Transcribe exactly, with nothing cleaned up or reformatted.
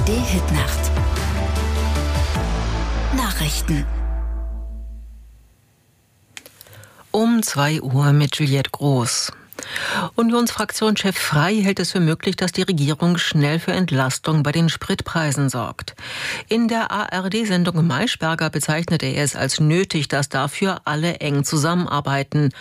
D-Hit-Nacht. Nachrichten. Um zwei Uhr mit Juliette Groß. Unionsfraktionschef Frey hält es für möglich, dass die Regierung schnell für Entlastung bei den Spritpreisen sorgt. In der A R D-Sendung Maischberger bezeichnete er es als nötig, dass dafür alle eng zusammenarbeiten